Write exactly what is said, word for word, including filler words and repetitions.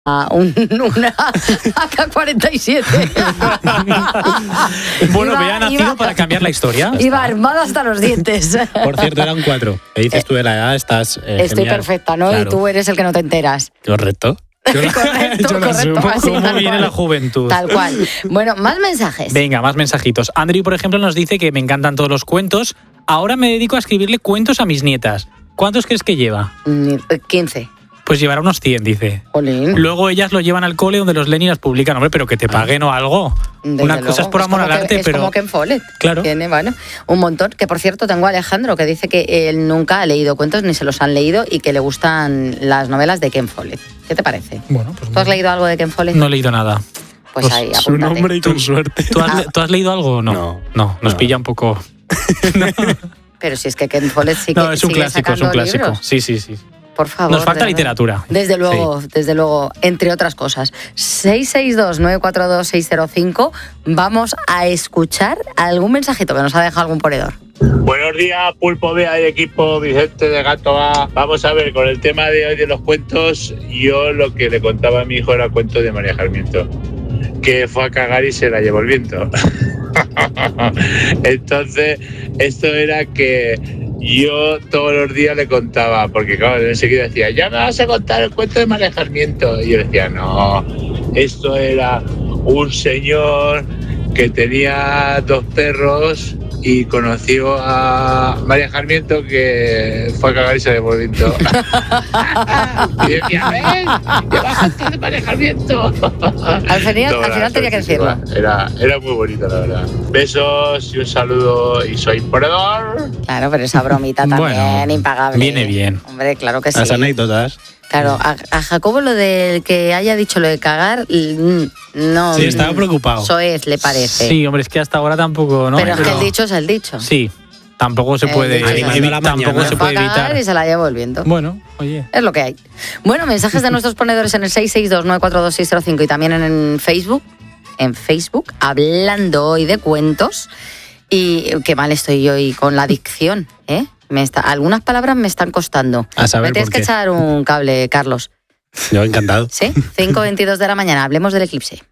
Un, una A K cuarenta y siete. Bueno, Iba- me ha nacido iba- para cambiar la historia. Iba armado hasta los dientes. Por cierto, eran cuatro. Me dices tú de la edad, estás eh, Estoy genial. perfecta, ¿no? Claro. Y tú eres el que no te enteras. Correcto. Correcto, Yo lo correcto. asumo. así, ¿Cómo tal viene cual. la juventud? Tal cual. Bueno, más mensajes. Venga, más mensajitos. Andrew, por ejemplo, nos dice que me encantan todos los cuentos. Ahora me dedico a escribirle cuentos a mis nietas. ¿Cuántos crees que lleva? Mm, quince. Pues llevará unos cien, dice. Jolín. Luego ellas lo llevan al cole donde los leen y las publican. Hombre, pero que te paguen o algo. Desde Una luego. cosa es por amor como al que- arte, es pero... como Ken Follett. Claro. Tiene, bueno, un montón. Que por cierto, tengo a Alejandro que dice que él nunca ha leído cuentos ni se los han leído y que le gustan las novelas de Ken Follett. ¿Qué te parece? Bueno, pues ¿Tú has no, leído algo de Ken Follett? no he leído nada. Pues, Pues ahí, Su apúntate. nombre y con suerte. ¿Tú has, le- ¿tú has leído algo o no? No. No, nos No. pilla un poco... Pero si es que Ken Follett sí que No, es un sigue clásico, es un sacando clásico. libros. Sí, sí, sí. Por favor. Nos falta de verdad. literatura. Desde luego, desde luego, entre otras cosas. seis seis dos, nueve cuatro dos, seis cero cinco. Vamos a escuchar algún mensajito que nos ha dejado algún ponedor. Buenos días, Pulpo Bea y equipo Vicente de Gato A. Vamos a ver, con el tema de hoy de los cuentos, yo lo que le contaba a mi hijo era el cuento de María Jarmiento, que fue a cagar y se la llevó el viento. Entonces, esto era que yo todos los días le contaba, porque claro, enseguida decía, ya me vas a contar el cuento de María Jarmiento. Y yo decía, no, esto era un señor que tenía dos perros y conoció a María Jarmiento, que fue a cagar y se le llevó el viento. Y decía, ven, ya vas a contar de María Jarmiento. Al final, No, al final la tenía que sortísima. decirlo. Era, era muy bonito, la verdad. Besos y un saludo, y soy ponedor. Claro, pero esa bromita también, Bueno, impagable. viene bien. Hombre, claro que sí. Las anécdotas. Claro, a, a Jacobo lo del que haya dicho lo de cagar, mm, no. Sí, estaba preocupado. Eso es, le parece. Sí, hombre, es que hasta ahora tampoco, ¿no? pero es que el dicho es el dicho. Sí, tampoco se El puede, dicho es evi- así. tampoco Mañana. se Fue a puede cagar evitar. y se la llevó el viento. Bueno, oye. Es lo que hay. Bueno, mensajes de nuestros ponedores en el seis seis dos, nueve cuatro dos, seis cero cinco y también en Facebook, en Facebook, hablando hoy de cuentos. Y qué mal estoy hoy con la dicción, ¿eh? Me está, algunas palabras me están costando. A saber Me tienes por que qué. echar un cable, Carlos. Yo encantado. ¿Sí? cinco veintidós de la mañana, hablemos del eclipse.